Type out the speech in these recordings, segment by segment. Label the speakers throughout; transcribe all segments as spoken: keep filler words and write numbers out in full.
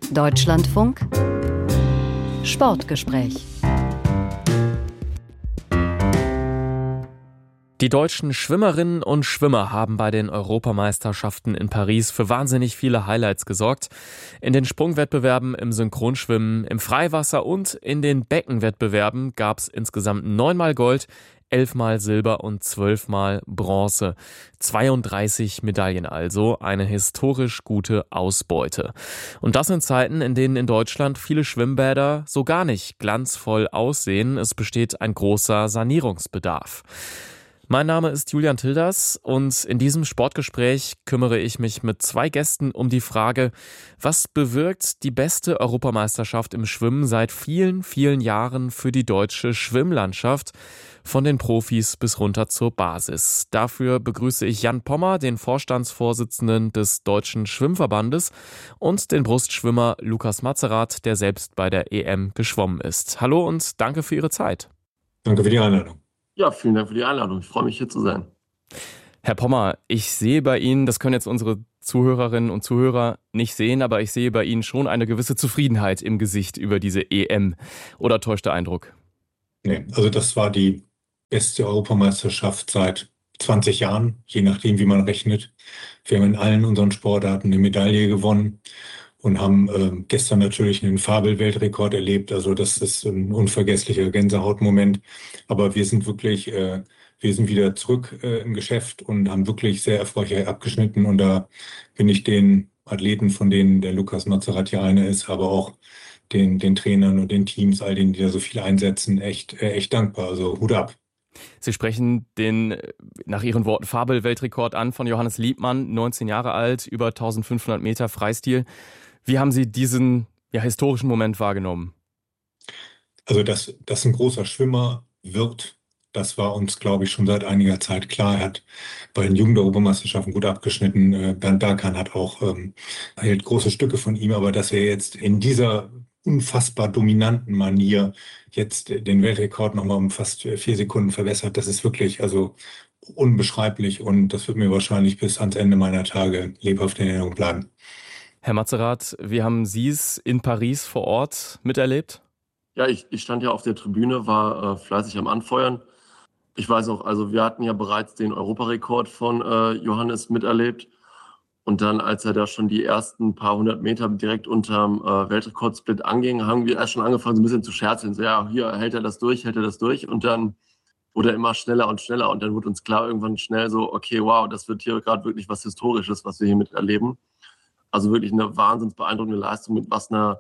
Speaker 1: Deutschlandfunk Sportgespräch.
Speaker 2: Die deutschen Schwimmerinnen und Schwimmer haben bei den Europameisterschaften in Paris für wahnsinnig viele Highlights gesorgt. In den Sprungwettbewerben, im Synchronschwimmen, im Freiwasser und in den Beckenwettbewerben gab es insgesamt neunmal Gold, elfmal Silber und zwölfmal Bronze. zweiunddreißig Medaillen also, eine historisch gute Ausbeute. Und das in Zeiten, in denen in Deutschland viele Schwimmbäder so gar nicht glanzvoll aussehen. Es besteht ein großer Sanierungsbedarf. Mein Name ist Julian Tilders und in diesem Sportgespräch kümmere ich mich mit zwei Gästen um die Frage, was bewirkt die beste Europameisterschaft im Schwimmen seit vielen, vielen Jahren für die deutsche Schwimmlandschaft, von den Profis bis runter zur Basis. Dafür begrüße ich Jan Pommer, den Vorstandsvorsitzenden des Deutschen Schwimmverbandes, und den Brustschwimmer Lukas Mazerat, der selbst bei der E M geschwommen ist. Hallo und danke für Ihre Zeit.
Speaker 3: Danke für die Einladung.
Speaker 4: Ja, vielen Dank für die Einladung. Ich freue mich, hier zu sein.
Speaker 2: Herr Pommer, ich sehe bei Ihnen, das können jetzt unsere Zuhörerinnen und Zuhörer nicht sehen, aber ich sehe bei Ihnen schon eine gewisse Zufriedenheit im Gesicht über diese E M. Oder täuscht der Eindruck?
Speaker 3: Nee, also das war die beste Europameisterschaft seit zwanzig Jahren, je nachdem, wie man rechnet. Wir haben in allen unseren Sportarten eine Medaille gewonnen und haben äh, gestern natürlich einen Fabel-Weltrekord erlebt. Also das ist ein unvergesslicher Gänsehautmoment. Aber wir sind wirklich, äh, wir sind wieder zurück äh, im Geschäft und haben wirklich sehr erfolgreich abgeschnitten. Und da bin ich den Athleten, von denen der Lukas Mazerat ja einer ist, aber auch den, den Trainern und den Teams, all denen, die da so viel einsetzen, echt, äh, echt dankbar. Also Hut ab.
Speaker 2: Sie sprechen den, nach Ihren Worten, Fabel-Weltrekord an von Johannes Liebmann, neunzehn Jahre alt, über eintausendfünfhundert Meter Freistil. Wie haben Sie diesen ja, historischen Moment wahrgenommen?
Speaker 3: Also, dass, dass ein großer Schwimmer wird, das war uns, glaube ich, schon seit einiger Zeit klar. Er hat bei den Jugend-Europameisterschaften gut abgeschnitten. Bernd Berghan hat auch, ähm, hält große Stücke von ihm, aber dass er jetzt in dieser unfassbar dominanten Manier jetzt den Weltrekord nochmal um fast vier Sekunden verbessert, das ist wirklich also unbeschreiblich und das wird mir wahrscheinlich bis ans Ende meiner Tage lebhaft in Erinnerung bleiben.
Speaker 2: Herr Mazerat, wie haben Sie es in Paris vor Ort miterlebt?
Speaker 4: Ja, ich, ich stand ja auf der Tribüne, war äh, fleißig am Anfeuern. Ich weiß auch, also wir hatten ja bereits den Europarekord von äh, Johannes miterlebt. Und dann, als er da schon die ersten paar hundert Meter direkt unterm äh, Weltrekordsplit anging, haben wir erst schon angefangen, so ein bisschen zu scherzen. So, ja, hier hält er das durch, hält er das durch. Und dann wurde er immer schneller und schneller. Und dann wurde uns klar irgendwann schnell so, okay, wow, das wird hier gerade wirklich was Historisches, was wir hier miterleben. Also wirklich eine wahnsinnig beeindruckende Leistung, mit was einer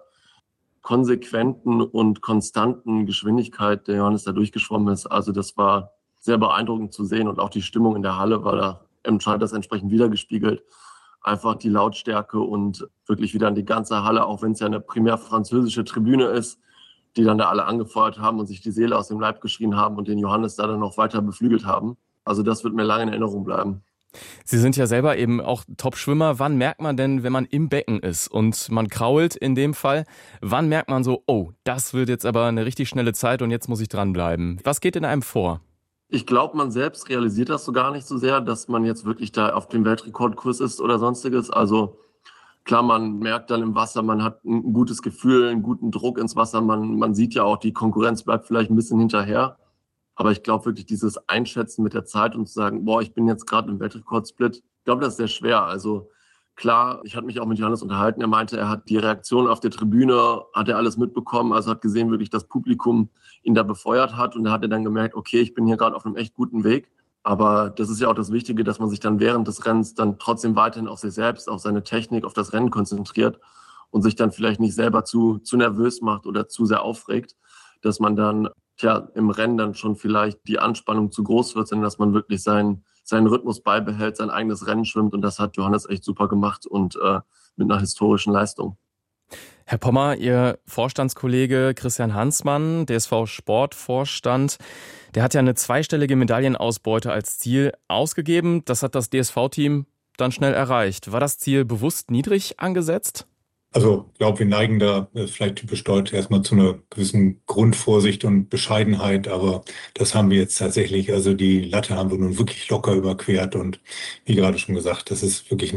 Speaker 4: konsequenten und konstanten Geschwindigkeit der Johannes da durchgeschwommen ist. Also das war sehr beeindruckend zu sehen und auch die Stimmung in der Halle war da im Schein das entsprechend wiedergespiegelt. Einfach die Lautstärke und wirklich wieder an die ganze Halle, auch wenn es ja eine primär französische Tribüne ist, die dann da alle angefeuert haben und sich die Seele aus dem Leib geschrien haben und den Johannes da dann noch weiter beflügelt haben. Also das wird mir lange in Erinnerung bleiben.
Speaker 2: Sie sind ja selber eben auch Top-Schwimmer. Wann merkt man denn, wenn man im Becken ist und man krault in dem Fall, wann merkt man so, oh, das wird jetzt aber eine richtig schnelle Zeit und jetzt muss ich dranbleiben? Was geht in einem vor?
Speaker 4: Ich glaube, man selbst realisiert das so gar nicht so sehr, dass man jetzt wirklich da auf dem Weltrekordkurs ist oder sonstiges. Also klar, man merkt dann im Wasser, man hat ein gutes Gefühl, einen guten Druck ins Wasser. Man, man sieht ja auch, die Konkurrenz bleibt vielleicht ein bisschen hinterher. Aber ich glaube wirklich, dieses Einschätzen mit der Zeit und zu sagen, boah, ich bin jetzt gerade im Weltrekordsplit, ich glaube, das ist sehr schwer. Also klar, ich hatte mich auch mit Johannes unterhalten. Er meinte, er hat die Reaktion auf der Tribüne, hat er alles mitbekommen. Also hat gesehen, wirklich das Publikum ihn da befeuert hat. Und da hat er dann gemerkt, okay, ich bin hier gerade auf einem echt guten Weg. Aber das ist ja auch das Wichtige, dass man sich dann während des Rennens dann trotzdem weiterhin auf sich selbst, auf seine Technik, auf das Rennen konzentriert und sich dann vielleicht nicht selber zu, zu nervös macht oder zu sehr aufregt, dass man dann tja, im Rennen dann schon vielleicht die Anspannung zu groß wird, sondern dass man wirklich seinen, seinen Rhythmus beibehält, sein eigenes Rennen schwimmt. Und das hat Johannes echt super gemacht und äh, mit einer historischen Leistung.
Speaker 2: Herr Pommer, Ihr Vorstandskollege Christian Hansmann, D S V-Sportvorstand, der hat ja eine zweistellige Medaillenausbeute als Ziel ausgegeben. Das hat das D S V-Team dann schnell erreicht. War das Ziel bewusst niedrig angesetzt?
Speaker 3: Also ich glaube, wir neigen da äh, vielleicht typisch deutsch erstmal zu einer gewissen Grundvorsicht und Bescheidenheit, aber das haben wir jetzt tatsächlich, also die Latte haben wir nun wirklich locker überquert und wie gerade schon gesagt, das ist wirklich ein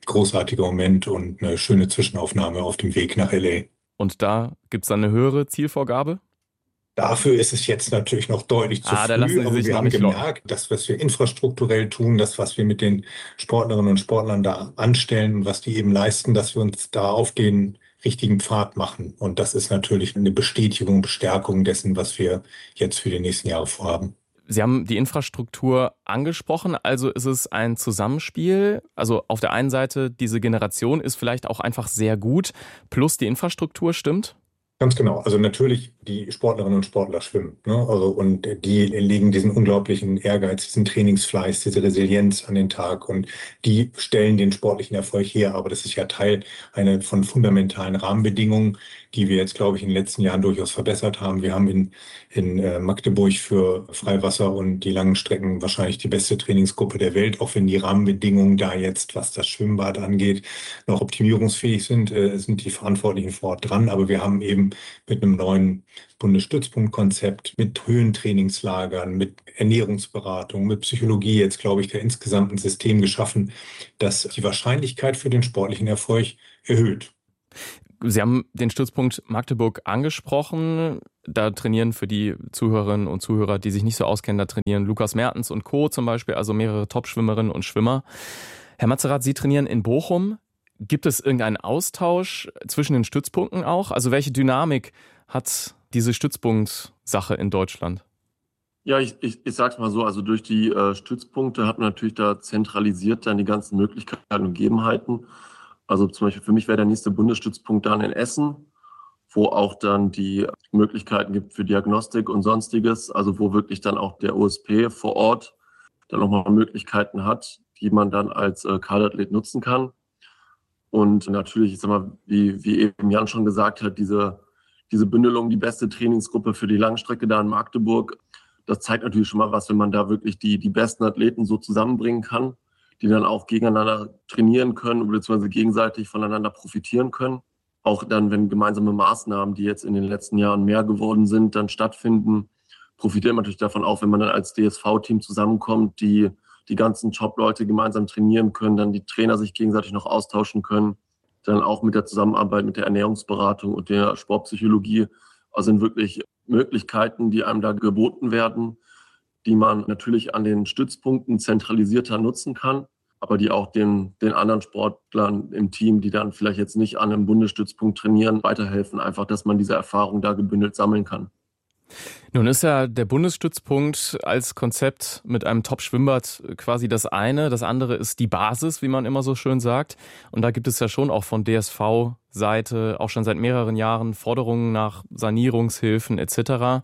Speaker 3: großartiger Moment und eine schöne Zwischenaufnahme auf dem Weg nach L A.
Speaker 2: Und da gibt es dann eine höhere Zielvorgabe?
Speaker 3: Dafür ist es jetzt natürlich noch deutlich zu
Speaker 2: Ah, da lassen
Speaker 3: früh,
Speaker 2: Sie
Speaker 3: aber
Speaker 2: sich
Speaker 3: wir
Speaker 2: noch
Speaker 3: haben
Speaker 2: nicht locken.
Speaker 3: gemerkt, das, was wir infrastrukturell tun, das, was wir mit den Sportlerinnen und Sportlern da anstellen und was die eben leisten, dass wir uns da auf den richtigen Pfad machen. Und das ist natürlich eine Bestätigung, Bestärkung dessen, was wir jetzt für die nächsten Jahre vorhaben.
Speaker 2: Sie haben die Infrastruktur angesprochen, also ist es ein Zusammenspiel. Also auf der einen Seite, diese Generation ist vielleicht auch einfach sehr gut, plus die Infrastruktur stimmt?
Speaker 3: Ganz genau. Also natürlich die Sportlerinnen und Sportler schwimmen, ne? Also und die legen diesen unglaublichen Ehrgeiz, diesen Trainingsfleiß, diese Resilienz an den Tag und die stellen den sportlichen Erfolg her. Aber das ist ja Teil einer von fundamentalen Rahmenbedingungen, die wir jetzt, glaube ich, in den letzten Jahren durchaus verbessert haben. Wir haben in, in äh, Magdeburg für Freiwasser und die langen Strecken wahrscheinlich die beste Trainingsgruppe der Welt, auch wenn die Rahmenbedingungen da jetzt, was das Schwimmbad angeht, noch optimierungsfähig sind, äh, sind die Verantwortlichen vor Ort dran. Aber wir haben eben mit einem neuen Bundesstützpunktkonzept, mit Höhentrainingslagern, mit Ernährungsberatung, mit Psychologie jetzt, glaube ich, da insgesamt ein System geschaffen, das die Wahrscheinlichkeit für den sportlichen Erfolg erhöht.
Speaker 2: Sie haben den Stützpunkt Magdeburg angesprochen. Da trainieren für die Zuhörerinnen und Zuhörer, die sich nicht so auskennen, da trainieren Lukas Mertens und Co. zum Beispiel, also mehrere Top-Schwimmerinnen und Schwimmer. Herr Matzerath, Sie trainieren in Bochum. Gibt es irgendeinen Austausch zwischen den Stützpunkten auch? Also welche Dynamik hat diese Stützpunktsache in Deutschland?
Speaker 4: Ja, ich, ich, ich sag's mal so, also durch die äh, Stützpunkte hat man natürlich da zentralisiert dann die ganzen Möglichkeiten und Gegebenheiten. Also zum Beispiel für mich wäre der nächste Bundesstützpunkt dann in Essen, wo auch dann die Möglichkeiten gibt für Diagnostik und Sonstiges, also wo wirklich dann auch der O S P vor Ort dann nochmal Möglichkeiten hat, die man dann als äh, Kaderathlet nutzen kann. Und natürlich, ich sag mal, wie, wie eben Jan schon gesagt hat, diese, diese Bündelung, die beste Trainingsgruppe für die Langstrecke da in Magdeburg, das zeigt natürlich schon mal was, wenn man da wirklich die, die besten Athleten so zusammenbringen kann, die dann auch gegeneinander trainieren können bzw. gegenseitig voneinander profitieren können. Auch dann, wenn gemeinsame Maßnahmen, die jetzt in den letzten Jahren mehr geworden sind, dann stattfinden, profitiert man natürlich davon auch, wenn man dann als D S V-Team zusammenkommt, die die ganzen Top-Leute gemeinsam trainieren können, dann die Trainer sich gegenseitig noch austauschen können, dann auch mit der Zusammenarbeit mit der Ernährungsberatung und der Sportpsychologie. Also sind wirklich Möglichkeiten, die einem da geboten werden, die man natürlich an den Stützpunkten zentralisierter nutzen kann, aber die auch den, den anderen Sportlern im Team, die dann vielleicht jetzt nicht an einem Bundesstützpunkt trainieren, weiterhelfen, einfach, dass man diese Erfahrung da gebündelt sammeln kann.
Speaker 2: Nun ist ja der Bundesstützpunkt als Konzept mit einem Top-Schwimmbad quasi das eine. Das andere ist die Basis, wie man immer so schön sagt. Und da gibt es ja schon auch von D S V-Seite auch schon seit mehreren Jahren Forderungen nach Sanierungshilfen et cetera.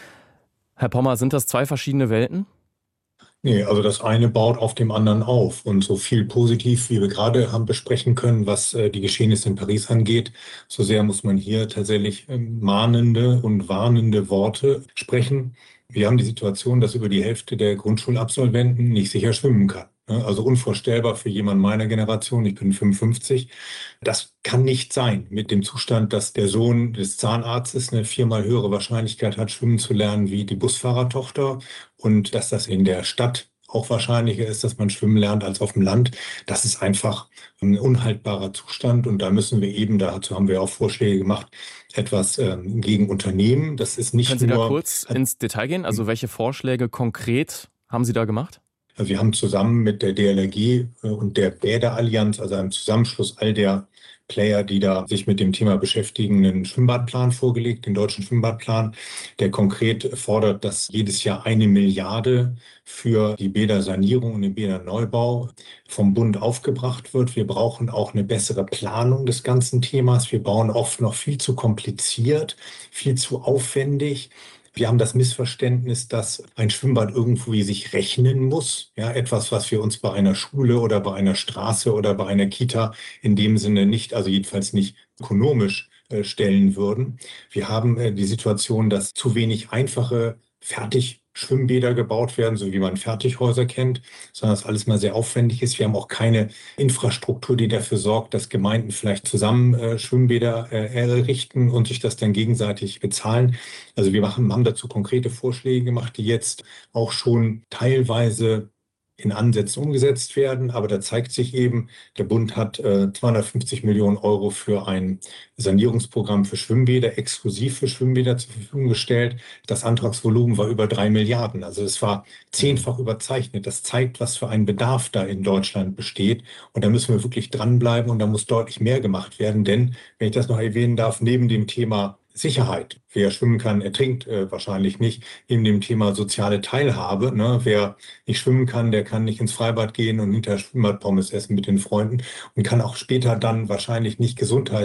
Speaker 2: Herr Pommer, sind das zwei verschiedene Welten?
Speaker 3: Nee, also das eine baut auf dem anderen auf. Und so viel positiv, wie wir gerade haben besprechen können, was äh, die Geschehnisse in Paris angeht, so sehr muss man hier tatsächlich ähm, mahnende und warnende Worte sprechen. Wir haben die Situation, dass über die Hälfte der Grundschulabsolventen nicht sicher schwimmen kann. Ne? Also unvorstellbar für jemanden meiner Generation, ich bin fünfundfünfzig. Das kann nicht sein mit dem Zustand, dass der Sohn des Zahnarztes eine viermal höhere Wahrscheinlichkeit hat, schwimmen zu lernen wie die Busfahrertochter. Und dass das in der Stadt auch wahrscheinlicher ist, dass man schwimmen lernt als auf dem Land. Das ist einfach ein unhaltbarer Zustand. Und da müssen wir eben, dazu haben wir auch Vorschläge gemacht, etwas ähm, gegen unternehmen. Das ist nicht
Speaker 2: Können Sie da
Speaker 3: nur,
Speaker 2: kurz ins Detail gehen? Also welche Vorschläge konkret haben Sie da gemacht?
Speaker 3: wir haben zusammen mit der D L R G und der Bäderallianz, also einem Zusammenschluss all der Player, die da sich mit dem Thema beschäftigen, einen Schwimmbadplan vorgelegt, den deutschen Schwimmbadplan, der konkret fordert, dass jedes Jahr eine Milliarde für die Bädersanierung und den Bäderneubau vom Bund aufgebracht wird. Wir brauchen auch eine bessere Planung des ganzen Themas. Wir bauen oft noch viel zu kompliziert, viel zu aufwendig. Wir haben das Missverständnis, dass ein Schwimmbad irgendwie sich rechnen muss. Ja, etwas, was wir uns bei einer Schule oder bei einer Straße oder bei einer Kita in dem Sinne nicht, also jedenfalls nicht ökonomisch äh, stellen würden. Wir haben äh, die Situation, dass zu wenig einfache Fertigschwimmbäder gebaut werden, so wie man Fertighäuser kennt, sondern dass alles mal sehr aufwendig ist. Wir haben auch keine Infrastruktur, die dafür sorgt, dass Gemeinden vielleicht zusammen äh, Schwimmbäder äh, errichten und sich das dann gegenseitig bezahlen. Also wir machen, haben dazu konkrete Vorschläge gemacht, die jetzt auch schon teilweise in Ansätzen umgesetzt werden. Aber da zeigt sich eben, der Bund hat äh, zweihundertfünfzig Millionen Euro für ein Sanierungsprogramm für Schwimmbäder, exklusiv für Schwimmbäder zur Verfügung gestellt. Das Antragsvolumen war über drei Milliarden. Also es war zehnfach überzeichnet. Das zeigt, was für ein Bedarf da in Deutschland besteht. Und da müssen wir wirklich dranbleiben und da muss deutlich mehr gemacht werden. Denn, wenn ich das noch erwähnen darf, neben dem Thema Sicherheit, wer schwimmen kann, ertrinkt äh, wahrscheinlich nicht, neben dem Thema soziale Teilhabe, ne, wer nicht schwimmen kann, der kann nicht ins Freibad gehen und hinterher Schwimmbadpommes essen mit den Freunden und kann auch später dann wahrscheinlich nicht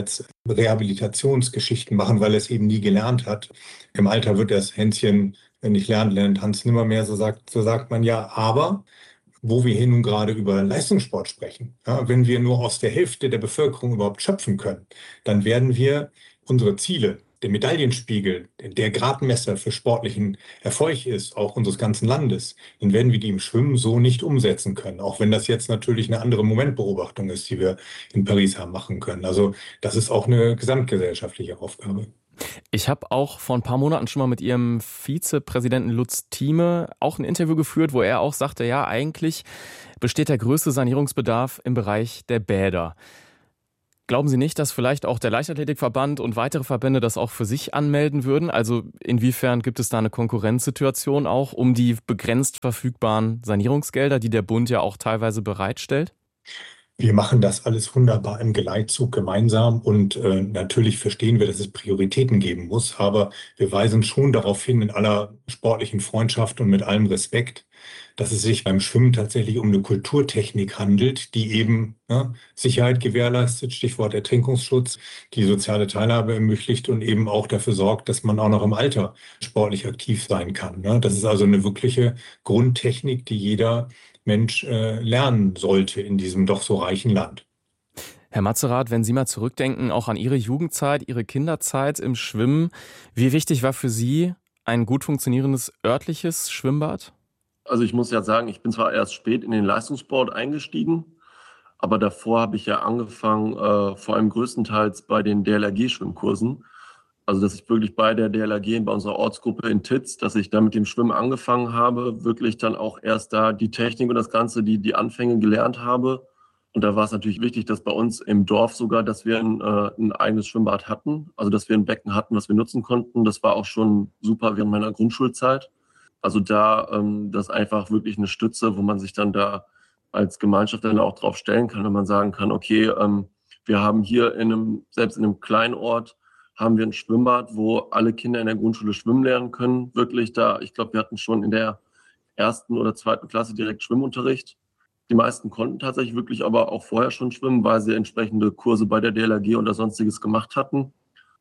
Speaker 3: Gesundheitsrehabilitationsgeschichten machen, weil er es eben nie gelernt hat. Im Alter wird das Hänschen nicht lernen, lernt Hans nimmermehr, so sagt, so sagt man ja. Aber wo wir hier nun gerade über Leistungssport sprechen, ja, wenn wir nur aus der Hälfte der Bevölkerung überhaupt schöpfen können, dann werden wir unsere Ziele, der Medaillenspiegel, der Gradmesser für sportlichen Erfolg ist, auch unseres ganzen Landes, dann werden wir die im Schwimmen so nicht umsetzen können. Auch wenn das jetzt natürlich eine andere Momentbeobachtung ist, die wir in Paris haben machen können. Also das ist auch eine gesamtgesellschaftliche Aufgabe.
Speaker 2: Ich habe auch vor ein paar Monaten schon mal mit Ihrem Vizepräsidenten Lutz Thieme auch ein Interview geführt, wo er auch sagte, ja, eigentlich besteht der größte Sanierungsbedarf im Bereich der Bäder. Glauben Sie nicht, dass vielleicht auch der Leichtathletikverband und weitere Verbände das auch für sich anmelden würden? Also inwiefern gibt es da eine Konkurrenzsituation auch um die begrenzt verfügbaren Sanierungsgelder, die der Bund ja auch teilweise bereitstellt?
Speaker 3: Wir machen das alles wunderbar im Geleitzug gemeinsam und äh, natürlich verstehen wir, dass es Prioritäten geben muss, aber wir weisen schon darauf hin, in aller sportlichen Freundschaft und mit allem Respekt, dass es sich beim Schwimmen tatsächlich um eine Kulturtechnik handelt, die eben ja, Sicherheit gewährleistet, Stichwort Ertrinkungsschutz, die soziale Teilhabe ermöglicht und eben auch dafür sorgt, dass man auch noch im Alter sportlich aktiv sein kann. Ne? Das ist also eine wirkliche Grundtechnik, die jeder Mensch äh, lernen sollte in diesem doch so reichen Land.
Speaker 2: Herr Matzerath, wenn Sie mal zurückdenken, auch an Ihre Jugendzeit, Ihre Kinderzeit im Schwimmen, wie wichtig war für Sie ein gut funktionierendes örtliches Schwimmbad?
Speaker 4: Also ich muss ja sagen, ich bin zwar erst spät in den Leistungssport eingestiegen, aber davor habe ich ja angefangen, äh, vor allem größtenteils bei den D L R G-Schwimmkursen. Also dass ich wirklich bei der D L R G, bei unserer Ortsgruppe in Titz, dass ich da mit dem Schwimmen angefangen habe, wirklich dann auch erst da die Technik und das Ganze, die, die Anfänge gelernt habe. Und da war es natürlich wichtig, dass bei uns im Dorf sogar, dass wir ein, äh, ein eigenes Schwimmbad hatten. Also dass wir ein Becken hatten, was wir nutzen konnten. Das war auch schon super während meiner Grundschulzeit. Also da, ähm, das ist einfach wirklich eine Stütze, wo man sich dann da als Gemeinschaft dann auch drauf stellen kann, wenn man sagen kann, okay, ähm, wir haben hier in einem, selbst in einem kleinen Ort, haben wir ein Schwimmbad, wo alle Kinder in der Grundschule schwimmen lernen können. Wirklich da, ich glaube, wir hatten schon in der ersten oder zweiten Klasse direkt Schwimmunterricht. Die meisten konnten tatsächlich wirklich aber auch vorher schon schwimmen, weil sie entsprechende Kurse bei der D L R G oder sonstiges gemacht hatten.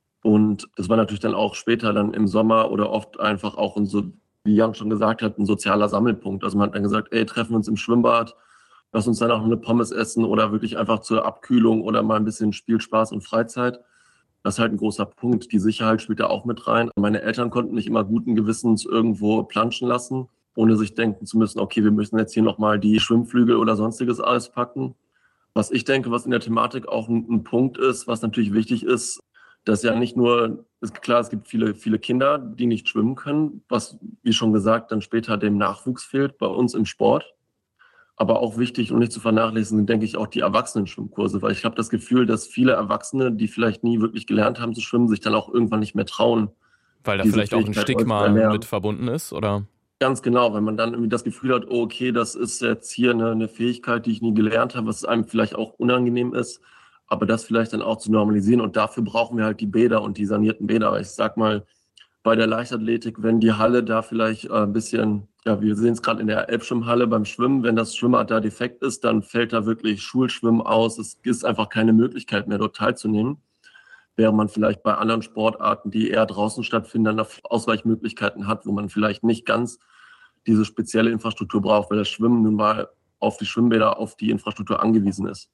Speaker 4: Und das war natürlich dann auch später dann im Sommer oder oft einfach auch ein so, wie Jan schon gesagt hat, ein sozialer Sammelpunkt. Also man hat dann gesagt, ey, treffen wir uns im Schwimmbad, lass uns dann auch eine Pommes essen oder wirklich einfach zur Abkühlung oder mal ein bisschen Spielspaß und Freizeit. Das ist halt ein großer Punkt. Die Sicherheit spielt da auch mit rein. Meine Eltern konnten nicht immer guten Gewissens irgendwo planschen lassen, ohne sich denken zu müssen, okay, wir müssen jetzt hier nochmal die Schwimmflügel oder sonstiges alles packen. Was ich denke, was in der Thematik auch ein, ein Punkt ist, was natürlich wichtig ist, dass ja nicht nur, ist klar, es gibt viele, viele Kinder, die nicht schwimmen können, was, wie schon gesagt, dann später dem Nachwuchs fehlt bei uns im Sport. Aber auch wichtig und nicht zu vernachlässigen, denke ich, auch die Erwachsenen-Schwimmkurse, weil ich habe das Gefühl, dass viele Erwachsene, die vielleicht nie wirklich gelernt haben zu schwimmen, sich dann auch irgendwann nicht mehr trauen.
Speaker 2: Weil da vielleicht auch ein Stigma mit verbunden ist, oder?
Speaker 4: Ganz genau, wenn man dann irgendwie das Gefühl hat, oh, okay, das ist jetzt hier eine, eine Fähigkeit, die ich nie gelernt habe, was einem vielleicht auch unangenehm ist, aber das vielleicht dann auch zu normalisieren. Und dafür brauchen wir halt die Bäder und die sanierten Bäder. Weil ich sag mal, bei der Leichtathletik, wenn die Halle da vielleicht äh, ein bisschen, ja, wir sehen es gerade in der Elbschwimmhalle beim Schwimmen, wenn das Schwimmbad da defekt ist, dann fällt da wirklich Schulschwimmen aus. Es ist einfach keine Möglichkeit mehr, dort teilzunehmen. Während man vielleicht bei anderen Sportarten, die eher draußen stattfinden, dann Ausweichmöglichkeiten hat, wo man vielleicht nicht ganz diese spezielle Infrastruktur braucht, weil das Schwimmen nun mal auf die Schwimmbäder, auf die Infrastruktur angewiesen ist.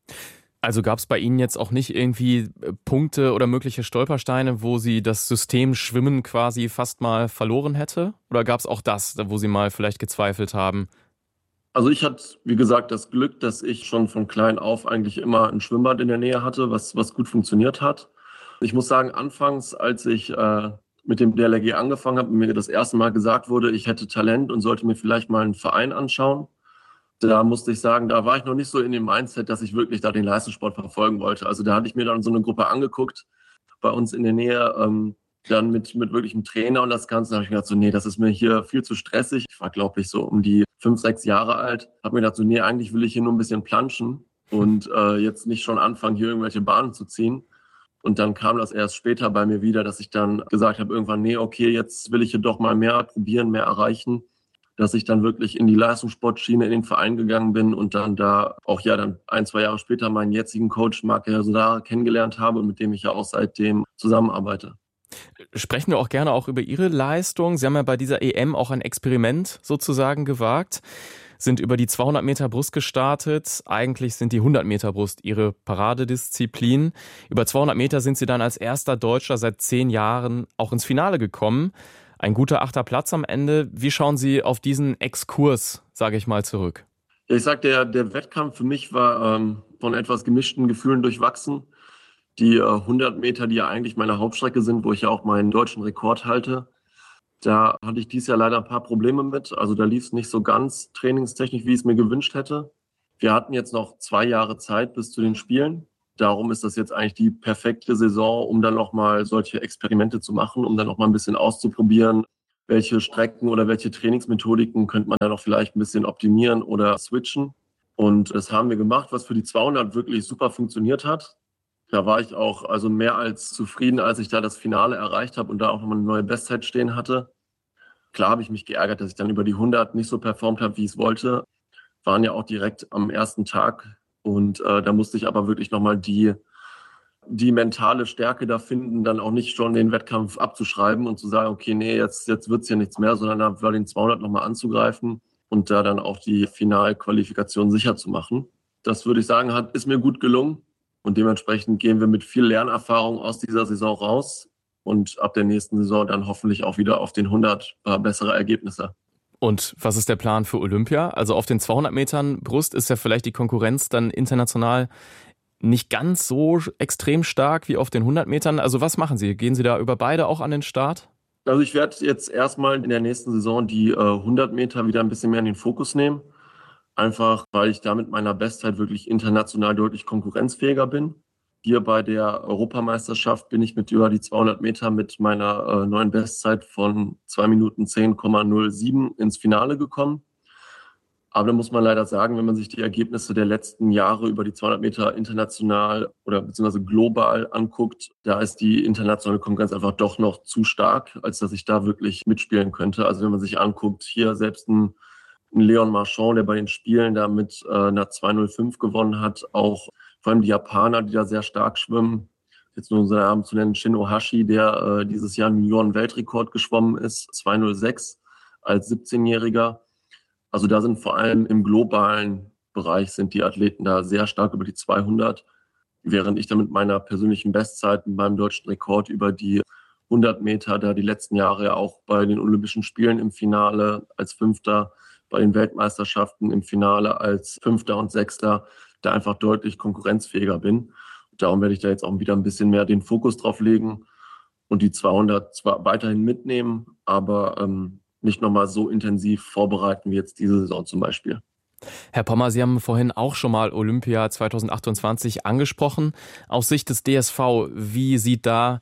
Speaker 2: Also gab es bei Ihnen jetzt auch nicht irgendwie Punkte oder mögliche Stolpersteine, wo Sie das System Schwimmen quasi fast mal verloren hätte? Oder gab es auch das, wo Sie mal vielleicht gezweifelt haben?
Speaker 4: Also ich hatte, wie gesagt, das Glück, dass ich schon von klein auf eigentlich immer ein Schwimmbad in der Nähe hatte, was, was gut funktioniert hat. Ich muss sagen, anfangs, als ich äh, mit dem D L R G angefangen habe, mir das erste Mal gesagt wurde, ich hätte Talent und sollte mir vielleicht mal einen Verein anschauen, Da musste ich sagen, da war ich noch nicht so in dem Mindset, dass ich wirklich da den Leistungssport verfolgen wollte. Also da hatte ich mir dann so eine Gruppe angeguckt bei uns in der Nähe, ähm, dann mit, mit wirklich einem Trainer und das Ganze. Da habe ich gedacht, so, nee, das ist mir hier viel zu stressig. Ich war, glaube ich, so um die fünf, sechs Jahre alt. Habe mir gedacht, so, nee, eigentlich will ich hier nur ein bisschen planschen und äh, jetzt nicht schon anfangen, hier irgendwelche Bahnen zu ziehen. Und dann kam das erst später bei mir wieder, dass ich dann gesagt habe, irgendwann, nee, okay, jetzt will ich hier doch mal mehr probieren, mehr erreichen, dass ich dann wirklich in die Leistungssportschiene in den Verein gegangen bin und dann da auch ja dann ein, zwei Jahre später meinen jetzigen Coach Marc Sodara kennengelernt habe und mit dem ich ja auch seitdem zusammenarbeite.
Speaker 2: Sprechen wir auch gerne auch über Ihre Leistung. Sie haben ja bei dieser E M auch ein Experiment sozusagen gewagt, sind über die zweihundert Meter Brust gestartet. Eigentlich sind die hundert Meter Brust Ihre Paradedisziplin. Über zweihundert Meter sind Sie dann als erster Deutscher seit zehn Jahren auch ins Finale gekommen. Ein guter achter Platz am Ende. Wie schauen Sie auf diesen Exkurs, sage ich mal, zurück?
Speaker 4: Ja, ich sag, der, der Wettkampf für mich war ähm, von etwas gemischten Gefühlen durchwachsen. Die äh, hundert Meter, die ja eigentlich meine Hauptstrecke sind, wo ich ja auch meinen deutschen Rekord halte, da hatte ich dieses Jahr leider ein paar Probleme mit. Also da lief es nicht so ganz trainingstechnisch, wie ich es mir gewünscht hätte. Wir hatten jetzt noch zwei Jahre Zeit bis zu den Spielen. Darum ist das jetzt eigentlich die perfekte Saison, um dann nochmal solche Experimente zu machen, um dann nochmal ein bisschen auszuprobieren, welche Strecken oder welche Trainingsmethodiken könnte man da noch vielleicht ein bisschen optimieren oder switchen. Und das haben wir gemacht, was für die zweihundert wirklich super funktioniert hat. Da war ich auch also mehr als zufrieden, als ich da das Finale erreicht habe und da auch nochmal eine neue Bestzeit stehen hatte. Klar habe ich mich geärgert, dass ich dann über die hundert nicht so performt habe, wie ich es wollte. Waren ja auch direkt am ersten Tag. Und äh, da musste ich aber wirklich nochmal die, die mentale Stärke da finden, dann auch nicht schon den Wettkampf abzuschreiben und zu sagen, okay, nee, jetzt, jetzt wird es ja nichts mehr, sondern da bei den zweihundert nochmal anzugreifen und da dann auch die Finalqualifikation sicher zu machen. Das würde ich sagen, hat, ist mir gut gelungen. Und dementsprechend gehen wir mit viel Lernerfahrung aus dieser Saison raus und ab der nächsten Saison dann hoffentlich auch wieder auf den hundert äh, bessere Ergebnisse.
Speaker 2: Und was ist der Plan für Olympia? Also auf den zweihundert Metern Brust ist ja vielleicht die Konkurrenz dann international nicht ganz so extrem stark wie auf den hundert Metern. Also was machen Sie? Gehen Sie da über beide auch an den Start?
Speaker 4: Also ich werde jetzt erstmal in der nächsten Saison die äh, hundert Meter wieder ein bisschen mehr in den Fokus nehmen. Einfach, weil ich da mit meiner Bestzeit wirklich international deutlich konkurrenzfähiger bin. Hier bei der Europameisterschaft bin ich mit über die zweihundert Meter mit meiner äh, neuen Bestzeit von zwei Minuten zehn Komma null sieben ins Finale gekommen. Aber da muss man leider sagen, wenn man sich die Ergebnisse der letzten Jahre über die zweihundert Meter international oder beziehungsweise global anguckt, da ist die internationale Konkurrenz einfach doch noch zu stark, als dass ich da wirklich mitspielen könnte. Also wenn man sich anguckt, hier selbst ein Leon Marchand, der bei den Spielen da mit äh, einer zwei null fünf gewonnen hat, auch vor allem die Japaner, die da sehr stark schwimmen. Jetzt nur unseren Namen zu nennen, Shin Ohashi, der äh, dieses Jahr einen Junioren-Weltrekord geschwommen ist, zwei null sechs als siebzehnjähriger. Also da sind vor allem im globalen Bereich sind die Athleten da sehr stark über die zweihundert, während ich da mit meiner persönlichen Bestzeit, mit meinem deutschen Rekord über die hundert Meter, da die letzten Jahre ja auch bei den Olympischen Spielen im Finale als Fünfter, bei den Weltmeisterschaften im Finale als Fünfter und Sechster da einfach deutlich konkurrenzfähiger bin. Darum werde ich da jetzt auch wieder ein bisschen mehr den Fokus drauf legen und die zweihundert zwar weiterhin mitnehmen, aber ähm, nicht nochmal so intensiv vorbereiten wie jetzt diese Saison zum Beispiel.
Speaker 2: Herr Pommer, Sie haben vorhin auch schon mal Olympia zwanzig achtundzwanzig angesprochen. Aus Sicht des D S V, wie sieht da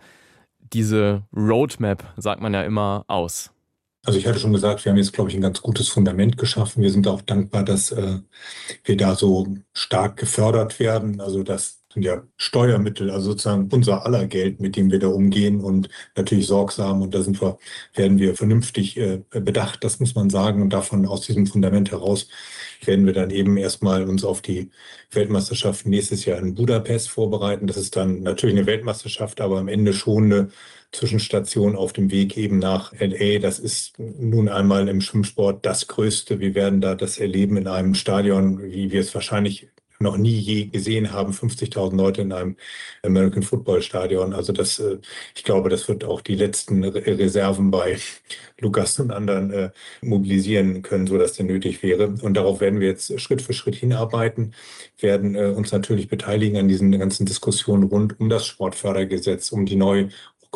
Speaker 2: diese Roadmap, sagt man ja immer, aus?
Speaker 3: Also ich hatte schon gesagt, wir haben jetzt, glaube ich, ein ganz gutes Fundament geschaffen. Wir sind auch dankbar, dass äh, wir da so stark gefördert werden. Also das sind ja Steuermittel, also sozusagen unser aller Geld, mit dem wir da umgehen und natürlich sorgsam. Und da sind wir, werden wir vernünftig äh, bedacht, das muss man sagen. Und davon, aus diesem Fundament heraus, werden wir dann eben erstmal uns auf die Weltmeisterschaft nächstes Jahr in Budapest vorbereiten. Das ist dann natürlich eine Weltmeisterschaft, aber am Ende schon eine Zwischenstation auf dem Weg eben nach L A. Das ist nun einmal im Schwimmsport das Größte. Wir werden da das erleben in einem Stadion, wie wir es wahrscheinlich noch nie je gesehen haben, fünfzigtausend Leute in einem American Football Stadion. Also das, ich glaube, das wird auch die letzten Reserven bei Lukas und anderen äh, mobilisieren können, so dass der nötig wäre. Und darauf werden wir jetzt Schritt für Schritt hinarbeiten, werden äh, uns natürlich beteiligen an diesen ganzen Diskussionen rund um das Sportfördergesetz, um die neue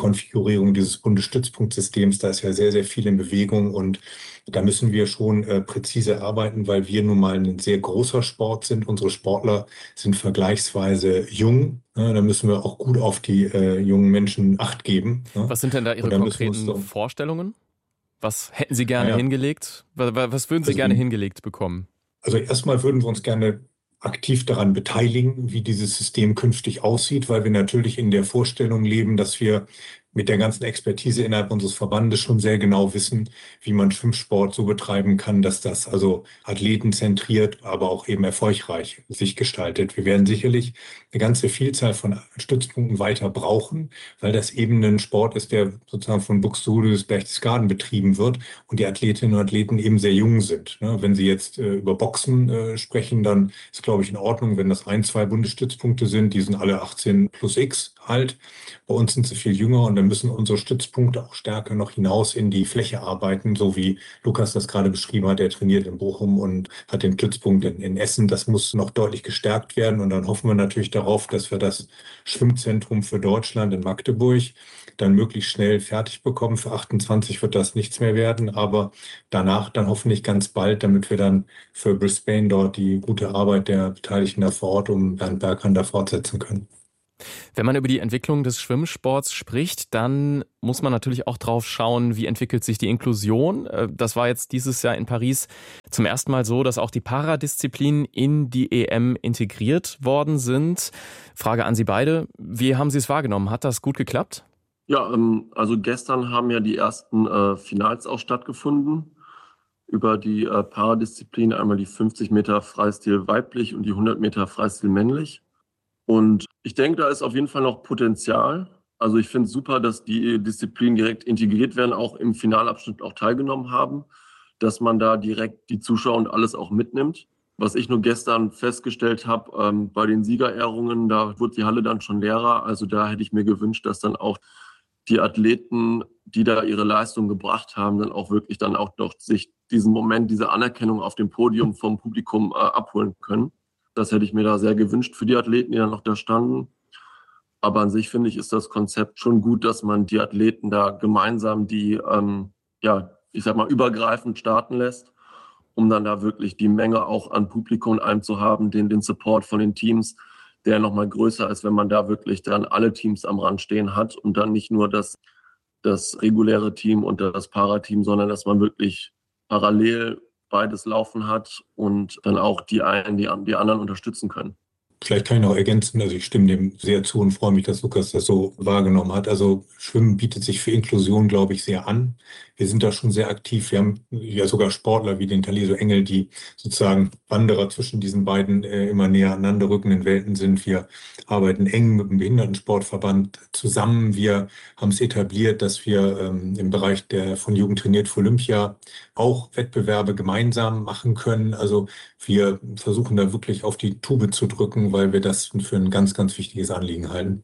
Speaker 3: Konfigurierung dieses Bundesstützpunktsystems, da ist ja sehr, sehr viel in Bewegung und da müssen wir schon äh, präzise arbeiten, weil wir nun mal ein sehr großer Sport sind. Unsere Sportler sind vergleichsweise jung. Ne? Da müssen wir auch gut auf die äh, jungen Menschen Acht geben. Ne?
Speaker 2: Was sind denn da Ihre konkreten so, Vorstellungen? Was hätten Sie gerne ja, hingelegt? Was, was würden Sie also gerne in, hingelegt bekommen?
Speaker 3: Also erstmal würden wir uns gerne aktiv daran beteiligen, wie dieses System künftig aussieht, weil wir natürlich in der Vorstellung leben, dass wir mit der ganzen Expertise innerhalb unseres Verbandes schon sehr genau wissen, wie man Schwimmsport so betreiben kann, dass das also athletenzentriert, aber auch eben erfolgreich sich gestaltet. Wir werden sicherlich eine ganze Vielzahl von Stützpunkten weiter brauchen, weil das eben ein Sport ist, der sozusagen von Buxtehude bis Berchtesgaden betrieben wird und die Athletinnen und Athleten eben sehr jung sind. Wenn Sie jetzt äh, über Boxen äh, sprechen, dann ist, glaube ich, in Ordnung, wenn das ein, zwei Bundesstützpunkte sind. Die sind alle achtzehn plus X alt. Bei uns sind sie viel jünger und dann müssen unsere Stützpunkte auch stärker noch hinaus in die Fläche arbeiten, so wie Lukas das gerade beschrieben hat. Er trainiert in Bochum und hat den Stützpunkt in, in Essen. Das muss noch deutlich gestärkt werden und dann hoffen wir natürlich darauf, dass wir das Schwimmzentrum für Deutschland in Magdeburg dann möglichst schnell fertig bekommen. Für achtundzwanzig wird das nichts mehr werden, aber danach dann hoffentlich ganz bald, damit wir dann für Brisbane dort die gute Arbeit der Beteiligten da vor Ort um Bernd Berghahn da fortsetzen können.
Speaker 2: Wenn man über die Entwicklung des Schwimmsports spricht, dann muss man natürlich auch drauf schauen, wie entwickelt sich die Inklusion. Das war jetzt dieses Jahr in Paris zum ersten Mal so, dass auch die Paradisziplinen in die E M integriert worden sind. Frage an Sie beide, wie haben Sie es wahrgenommen? Hat das gut geklappt?
Speaker 4: Ja, also gestern haben ja die ersten äh, Finals auch stattgefunden über die äh, Paradisziplin, einmal die fünfzig Meter Freistil weiblich und die hundert Meter Freistil männlich. Und ich denke, da ist auf jeden Fall noch Potenzial. Also ich finde es super, dass die Disziplinen direkt integriert werden, auch im Finalabschnitt auch teilgenommen haben, dass man da direkt die Zuschauer und alles auch mitnimmt. Was ich nur gestern festgestellt habe, ähm, bei den Siegerehrungen, da wurde die Halle dann schon leerer. Also da hätte ich mir gewünscht, dass dann auch die Athleten, die da ihre Leistung gebracht haben, dann auch wirklich dann auch doch sich diesen Moment, diese Anerkennung auf dem Podium vom Publikum äh, abholen können. Das hätte ich mir da sehr gewünscht für die Athleten, die dann noch da standen. Aber an sich finde ich, ist das Konzept schon gut, dass man die Athleten da gemeinsam die, ähm, ja, ich sag mal, übergreifend starten lässt, um dann da wirklich die Menge auch an Publikum und allem zu haben, den, den Support von den Teams, der nochmal größer ist, wenn man da wirklich dann alle Teams am Rand stehen hat und dann nicht nur das, das reguläre Team und das Parateam, sondern dass man wirklich parallel beides laufen hat und dann auch die einen, die, die anderen unterstützen können.
Speaker 3: Vielleicht kann ich noch ergänzen, also ich stimme dem sehr zu und freue mich, dass Lukas das so wahrgenommen hat. Also Schwimmen bietet sich für Inklusion, glaube ich, sehr an. Wir sind da schon sehr aktiv. Wir haben ja sogar Sportler wie den Taliso Engel, die sozusagen Wanderer zwischen diesen beiden äh, immer näher aneinander rückenden Welten sind. Wir arbeiten eng mit dem Behindertensportverband zusammen. Wir haben es etabliert, dass wir ähm, im Bereich der von Jugend trainiert für Olympia auch Wettbewerbe gemeinsam machen können. Also wir versuchen da wirklich auf die Tube zu drücken, weil wir das für ein ganz, ganz wichtiges Anliegen halten.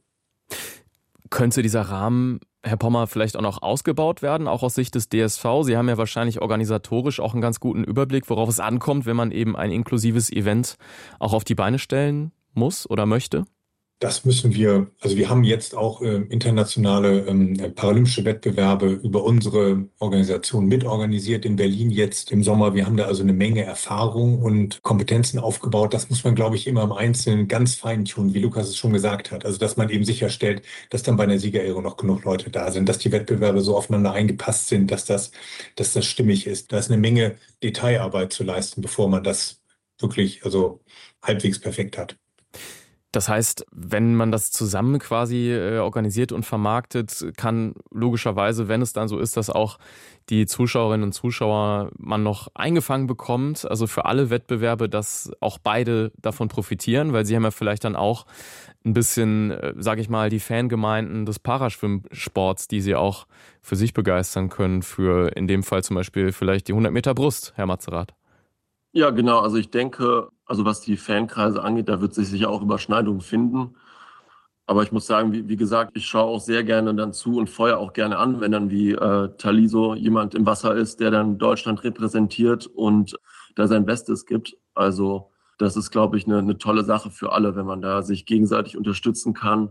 Speaker 2: Könnte dieser Rahmen, Herr Pommer, vielleicht auch noch ausgebaut werden, auch aus Sicht des D S V? Sie haben ja wahrscheinlich organisatorisch auch einen ganz guten Überblick, worauf es ankommt, wenn man eben ein inklusives Event auch auf die Beine stellen muss oder möchte?
Speaker 3: Das müssen wir, also wir haben jetzt auch äh, internationale ähm, paralympische Wettbewerbe über unsere Organisation mitorganisiert in Berlin jetzt im Sommer. Wir haben da also eine Menge Erfahrung und Kompetenzen aufgebaut. Das muss man, glaube ich, immer im Einzelnen ganz feintunen, wie Lukas es schon gesagt hat. Also dass man eben sicherstellt, dass dann bei einer Siegerehrung noch genug Leute da sind, dass die Wettbewerbe so aufeinander eingepasst sind, dass das, dass das stimmig ist. Da ist eine Menge Detailarbeit zu leisten, bevor man das wirklich also halbwegs perfekt hat.
Speaker 2: Das heißt, wenn man das zusammen quasi äh, organisiert und vermarktet, kann logischerweise, wenn es dann so ist, dass auch die Zuschauerinnen und Zuschauer man noch eingefangen bekommt, also für alle Wettbewerbe, dass auch beide davon profitieren, weil sie haben ja vielleicht dann auch ein bisschen, äh, sage ich mal, die Fangemeinden des Paraschwimmsports, die sie auch für sich begeistern können, für in dem Fall zum Beispiel vielleicht die hundert Meter Brust, Herr Matzerath.
Speaker 4: Ja, genau. Also ich denke, also was die Fankreise angeht, da wird sich sicher auch Überschneidungen finden. Aber ich muss sagen, wie, wie gesagt, ich schaue auch sehr gerne dann zu und feuere auch gerne an, wenn dann wie äh, Taliso jemand im Wasser ist, der dann Deutschland repräsentiert und da sein Bestes gibt. Also das ist, glaube ich, eine, eine tolle Sache für alle, wenn man da sich gegenseitig unterstützen kann.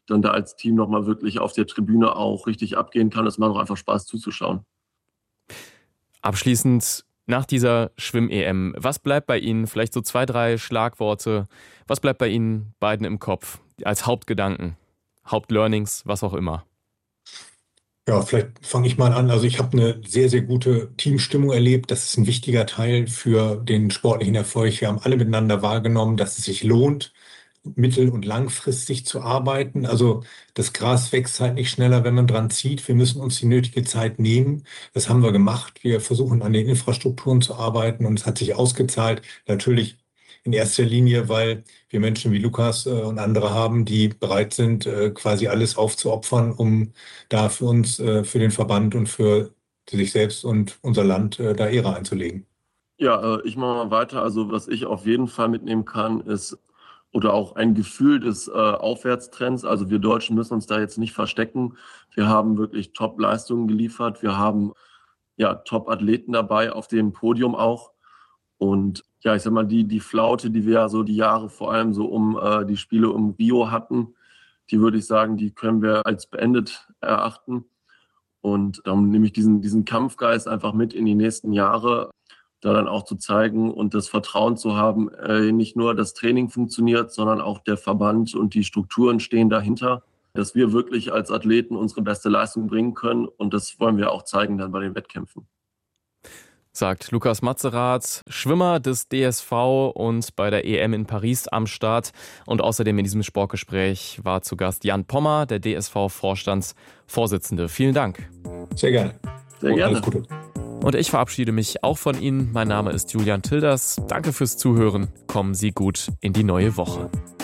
Speaker 4: dann da als Team nochmal wirklich auf der Tribüne auch richtig abgehen kann. Es macht auch einfach Spaß zuzuschauen.
Speaker 2: Abschließend nach dieser Schwimm-E M, was bleibt bei Ihnen, vielleicht so zwei, drei Schlagworte, was bleibt bei Ihnen beiden im Kopf als Hauptgedanken, Hauptlearnings, was auch immer?
Speaker 3: Ja, vielleicht fange ich mal an. Also ich habe eine sehr, sehr gute Teamstimmung erlebt. Das ist ein wichtiger Teil für den sportlichen Erfolg. Wir haben alle miteinander wahrgenommen, dass es sich lohnt, mittel- und langfristig zu arbeiten. Also das Gras wächst halt nicht schneller, wenn man dran zieht. Wir müssen uns die nötige Zeit nehmen. Das haben wir gemacht. Wir versuchen an den Infrastrukturen zu arbeiten und es hat sich ausgezahlt. Natürlich in erster Linie, weil wir Menschen wie Lukas äh, und andere haben, die bereit sind, äh, quasi alles aufzuopfern, um da für uns, äh, für den Verband und für sich selbst und unser Land äh, da Ehre einzulegen.
Speaker 4: Ja, äh, ich mache mal weiter. Also was ich auf jeden Fall mitnehmen kann, ist oder auch ein Gefühl des äh, Aufwärtstrends. Also wir Deutschen müssen uns da jetzt nicht verstecken. Wir haben wirklich Top-Leistungen geliefert. Wir haben ja Top-Athleten dabei auf dem Podium auch. Und ja, ich sag mal, die, die Flaute, die wir ja so die Jahre vor allem so um äh, die Spiele um Rio hatten, die würde ich sagen, die können wir als beendet erachten. Und darum nehme ich diesen, diesen Kampfgeist einfach mit in die nächsten Jahre, da dann auch zu zeigen und das Vertrauen zu haben, äh, nicht nur das Training funktioniert, sondern auch der Verband und die Strukturen stehen dahinter, dass wir wirklich als Athleten unsere beste Leistung bringen können. Und das wollen wir auch zeigen dann bei den Wettkämpfen.
Speaker 2: Sagt Lukas Matzerath, Schwimmer des D S V und bei der E M in Paris am Start. Und außerdem in diesem Sportgespräch war zu Gast Jan Pommer, der D S V-Vorstandsvorsitzende. Vielen Dank.
Speaker 3: Sehr gerne.
Speaker 4: Sehr
Speaker 3: und
Speaker 4: gerne.
Speaker 3: Alles Gute.
Speaker 2: Und ich verabschiede mich auch von Ihnen. Mein Name ist Julian Tilders. Danke fürs Zuhören. Kommen Sie gut in die neue Woche.